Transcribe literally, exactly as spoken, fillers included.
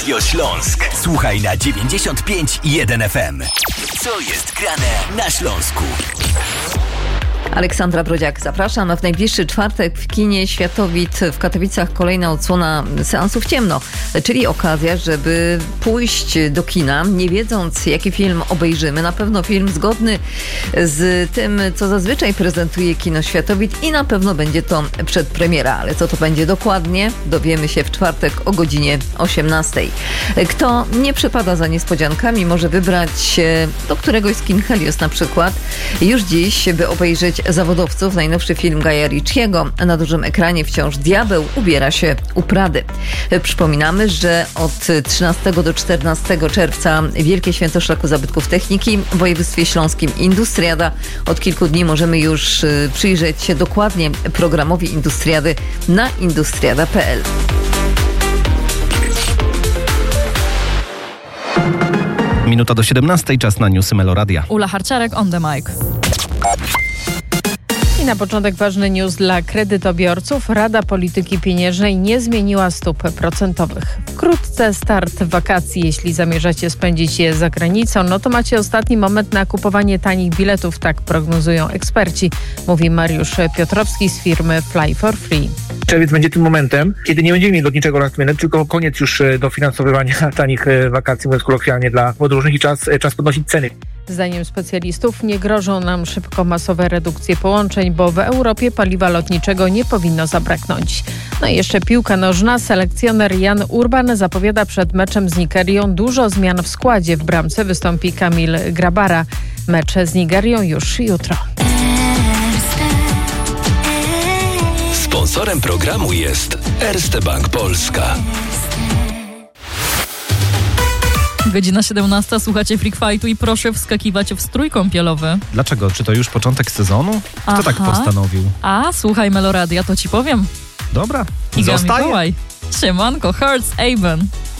Radio Śląsk. Słuchaj na dziewięćdziesiąt pięć i jeden F M. Co jest grane na Śląsku? Aleksandra Brodziak, zapraszam. W najbliższy czwartek w kinie Światowit w Katowicach kolejna odsłona seansów ciemno, czyli okazja, żeby pójść do kina, nie wiedząc, jaki film obejrzymy. Na pewno film zgodny z tym, co zazwyczaj prezentuje kino Światowit i na pewno będzie to przedpremiera. Ale co to będzie dokładnie, dowiemy się w czwartek o godzinie osiemnastej. Kto nie przepada za niespodziankami, może wybrać się do któregoś z kin Helios na przykład już dziś, by obejrzeć Zawodowców, najnowszy film Guya Ritchiego. Na dużym ekranie wciąż diabeł ubiera się u Prady. Przypominamy, że od trzynastego do czternastego czerwca Wielkie Święto Szlaku Zabytków Techniki w województwie śląskim Industriada. Od kilku dni możemy już przyjrzeć się dokładnie programowi Industriady na industriada kropka p l. Minuta do siedemnastej, czas na newsy Meloradia. Ula Harczarek on the mic. I na początek ważny news dla kredytobiorców. Rada Polityki Pieniężnej nie zmieniła stóp procentowych. Wkrótce start wakacji. Jeśli zamierzacie spędzić je za granicą, no to macie ostatni moment na kupowanie tanich biletów, tak prognozują eksperci, mówi Mariusz Piotrowski z firmy Fly for Free. Czerwiec będzie tym momentem, kiedy nie będziemy mieli lotniczego last minute, tylko koniec już dofinansowywania tanich wakacji, mówiąc kolokwialnie, dla podróżnych i czas, czas podnosić ceny. Zdaniem specjalistów nie grożą nam szybko masowe redukcje połączeń, bo w Europie paliwa lotniczego nie powinno zabraknąć. No i jeszcze piłka nożna. Selekcjoner Jan Urban zapowiada przed meczem z Nigerią dużo zmian w składzie. W bramce wystąpi Kamil Grabara. Mecz z Nigerią już jutro. Sponsorem programu jest Erste Bank Polska. Godzina siedemnasta, słuchacie Freak Fightu i proszę wskakiwać w strój kąpielowy. Dlaczego? Czy to już początek sezonu? Kto Aha. tak postanowił? A, słuchaj Meloradia, to ci powiem. Dobra, Iga zostaje. Mikołaj. Siemanko, Hearts Aven.